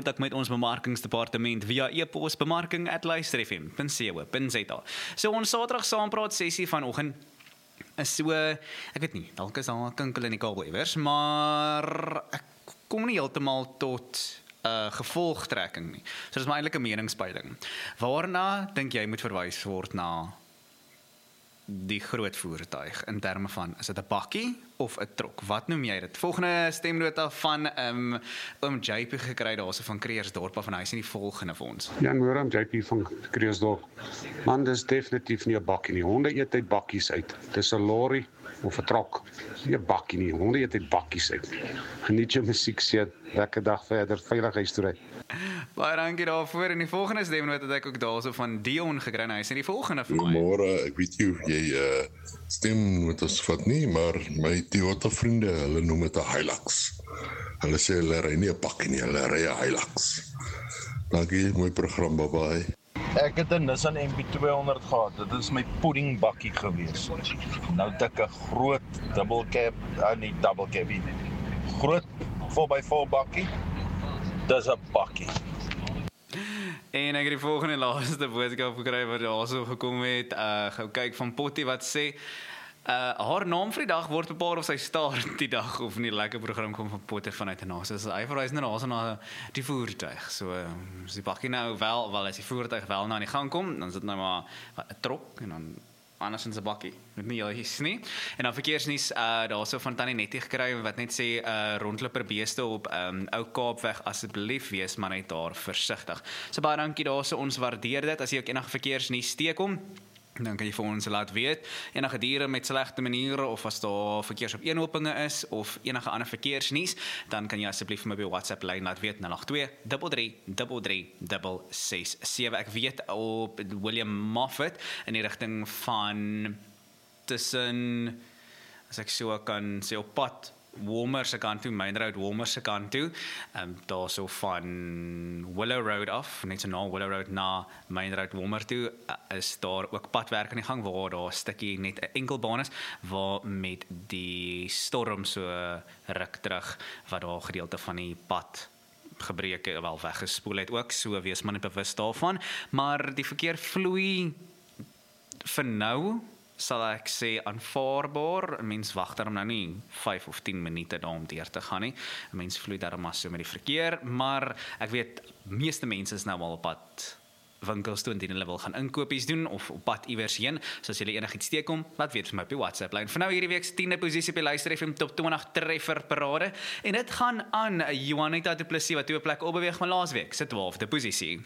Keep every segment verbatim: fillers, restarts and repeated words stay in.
kontak met ons bemarkingsdepartement via e-pos bemarking at luister f m punt co punt z a. So ons Saterdag saampraat sessie vanoggend is so, ek weet nie, dalk is daar 'n kinkel in die kabelewers, maar ek kom nie heeltemal tot uh, gevolgtrekking nie. So dis maar eintlik 'n meningspeiling. Waarna dink jy moet verwys word na die groot voertuig in terme van, is dit 'n bakkie of 'n trok? Wat noem jy dit? Volgende stemnota van um, oom J P gekry daarso van Kreersdorp af en hy sê die volgende vir ons. Ja, hoor oom J P van Kreersdorp. Man, dis definitief nie 'n bakkie nie. Honde eet uit bakkies uit. Dis 'n lorry of 'n trok. Nie 'n bakkie nie. Honde eet uit bakkies uit. Geniet jou musiek, sê lekker dag verder, veilig huis toe ry. Baie dankie daarvoor. En die volgende stemnota het ek ook daarso van Dion gekry en hy sê die volgende vir my. Goeiemôre, ek weet nie of jy uh, stemnotas vat nie, maar my Toyota vriende, hulle noem dit 'n Hilux. Hulle sê hulle ry nie 'n bakkie nie, hulle ry 'n Hilux. Dankie, mooi program, bye bye. Ek het 'n Nissan M P twee honderd gehad. Dit is my puddingbakkie gewees. Nou het ek 'n groot double cab, ah nie double cab nie. Groot four by four bakkie. Dis 'n bakkie. En ek het die volgende laaste boodskap gekry wat daarso gekom het. Uh gou kyk van Potty wat sê Uh, haar naam vir die dag word bepaal of sy staart die dag of nie. Lekker program kom van Potter vanuit en naas. So hy verwys nou daarso na die voertuig. So as die bakkie nou wel, wel as die voertuig wel nou aan die gang kom, dan is dit nou maar 'n trok en dan anders in sy bakkie. Moet nie juis nie. En dan verkeersnuus uh daarso van Tannie Nettie gekry wat net sê uh rondloper beeste op um Ou Kaapweg asseblief wees maar net daar versigtig. So baie dankie daarso, ons waardeer dit. As jy ook enige verkeersnuus steekom, dan kan jy vir ons laat weet, enige diere met slegte maniere, of as daar verkeersopeenhopinge is, of enige ander verkeersnuus, dan kan jy asseblief vir my by WhatsApp lyn laat weet, nul agt twee drie drie drie drie drie ses sewe. Ek weet op William Moffat, in die rigting van, tussen, as ek so kan sê, op pad, Walmer se kant toe, Main Road Walmer se kant toe, um, daar so van Willow Road af, net so na Willow Road na Main Road Walmer toe, uh, is daar ook padwerk aan die gang, waar daar 'n stukkie net 'n enkelbaan is, waar met die storm so ruk terug, wat daar gedeelte van die pad gebreke wel weggespoel het ook, so wees maar net bewus daarvan, maar die verkeer vloei vir nou, sal ek sê aanvaarbaar. 'n Mens wag daarom nou nie vyf of tien minute daar om deur te gaan nie. 'n Mens vloei daarom maar so met die verkeer, maar ek weet meeste mense is nou al op pad winkels toe indien hulle wil gaan inkopies doen of op pad iewers heen. So as julle enigiets teekom, laat weet vir my op die WhatsApp lyn. Vir nou hierdie week se tiende posisie op die Luister F M Top twintig treffer parade en dit gaan aan Juanita Du Plessis wat twee plekke opbeweeg van laasweek se twaalfde posisie.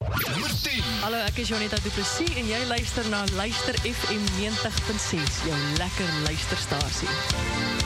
Hallo, ek is Juanita Du Plessis en jy luister na Luister F M negentig punt ses, jou lekker luisterstasie.